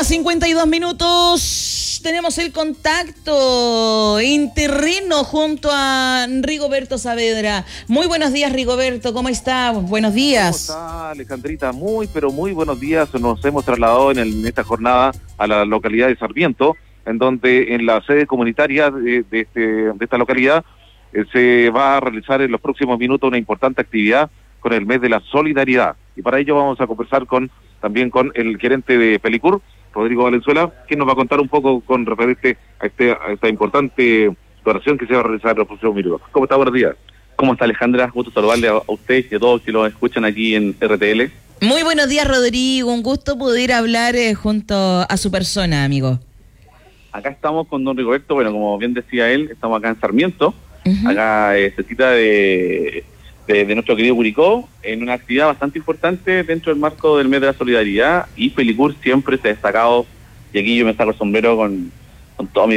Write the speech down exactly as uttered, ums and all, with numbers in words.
mañana, cincuenta y dos minutos. Tenemos el contacto interrino junto a Rigoberto Saavedra. Muy buenos días, Rigoberto. ¿Cómo está? Buenos días. ¿Cómo está, Alejandrita? Muy, pero muy buenos días. Nos hemos trasladado en, el, en esta jornada a la localidad de Sarmiento, en donde en la sede comunitaria de, de, este, de esta localidad eh, se va a realizar en los próximos minutos una importante actividad con el mes de la solidaridad. Y para ello vamos a conversar con también con el gerente de Pelicur, Rodrigo Valenzuela, que nos va a contar un poco con referente a, este, a esta importante donación que se va a realizar en los próximos minutos. ¿Cómo está? Buenos días. ¿Cómo está, Alejandra? Gusto saludarle a, a usted y a todos que lo escuchan aquí en R T L. Muy buenos días, Rodrigo. Un gusto poder hablar eh, junto a su persona, amigo. Acá estamos con don Rigoberto. Bueno, como bien decía él, estamos acá en Sarmiento. Uh-huh. Acá eh, se cita de, de, de nuestro querido Curicó, en una actividad bastante importante dentro del marco del mes de la solidaridad. Y Pelicur siempre se ha destacado, y aquí yo me saco el sombrero con, con todo mi